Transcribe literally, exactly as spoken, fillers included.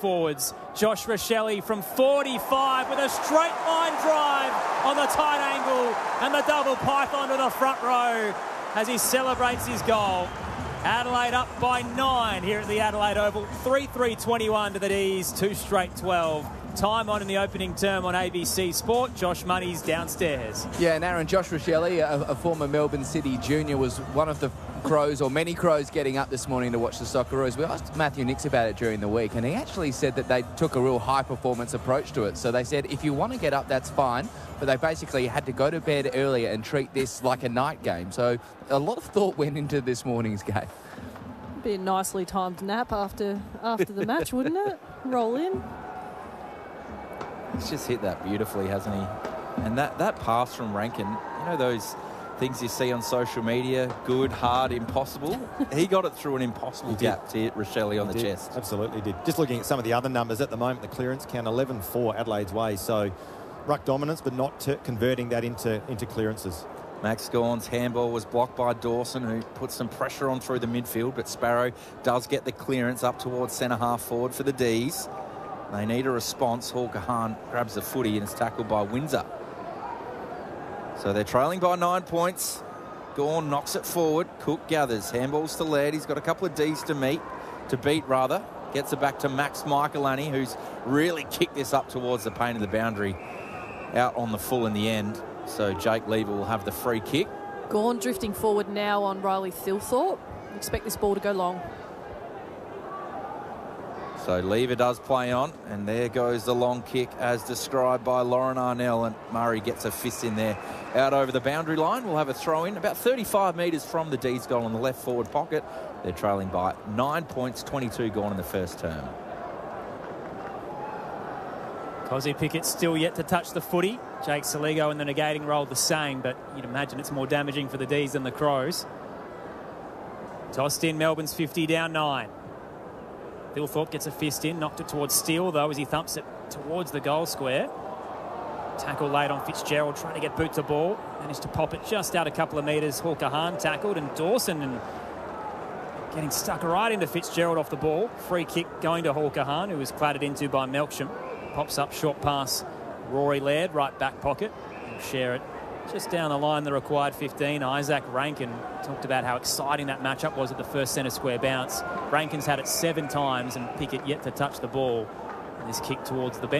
forwards. Josh Rachele from forty-five with a straight line drive on the tight angle and the double python to the front row as he celebrates his goal. Adelaide up by nine here at the Adelaide Oval. three three twenty-one to the D's, two straight twelve. Time on in the opening term on A B C Sport. Josh Money's downstairs. Yeah, and Aaron, Josh Rachele, a, a former Melbourne City junior, was one of the Crows, or many Crows, getting up this morning to watch the Socceroos. We asked Matthew Nix about it during the week, and he actually said that they took a real high-performance approach to it. So they said, if you want to get up, that's fine, but they basically had to go to bed earlier and treat this like a night game. So a lot of thought went into this morning's game. Be a nicely timed nap after after the match, wouldn't it? Roll in. He's just hit that beautifully, hasn't he? And that, that pass from Rankin, you know those things you see on social media, good, hard, impossible? He got it through an impossible gap to hit Rachele on He the did. chest. Absolutely did. Just looking at some of the other numbers at the moment, the clearance count eleven four Adelaide's way. So ruck dominance, but not t converting that into, into clearances. Max Gawn's handball was blocked by Dawson, who put some pressure on through the midfield, but Sparrow does get the clearance up towards centre half forward for the D's. They need a response. Hawker Hahn grabs the footy and is tackled by Windsor. So they're trailing by nine points. Gawn knocks it forward. Cook gathers. Handballs to Laird. He's got a couple of D's to meet, to beat rather. Gets it back to Max Michaelani, who's really kicked this up towards the paint of the boundary. Out on the full in the end. So Jake Lever will have the free kick. Gawn drifting forward now on Riley Thilthorpe. Expect this ball to go long. So Lever does play on, and there goes the long kick as described by Lauren Arnell, and Murray gets a fist in there out over the boundary line. We'll have a throw in about thirty-five metres from the D's goal in the left forward pocket. They're trailing by nine points, twenty-two gone in the first term. Cozzy Pickett still yet to touch the footy. Jake Saligo in the negating role the same, but you'd imagine it's more damaging for the D's than the Crows. Tossed in, Melbourne's fifty down nine. Thilthorpe gets a fist in, knocked it towards Steele, though, as he thumps it towards the goal square. Tackle late on Fitzgerald, trying to get boot to ball. Managed to pop it just out a couple of metres. Hawker Hahn tackled, and Dawson and getting stuck right into Fitzgerald off the ball. Free kick going to Hawker Hahn, who was clattered into by Melksham. Pops up, short pass. Rory Laird, right back pocket. He'll share it just down the line, the required fifteen. Isaac Rankin talked about how exciting that matchup was at the first centre square bounce. Rankin's had it seven times and Pickett yet to touch the ball. And this kick towards the bench.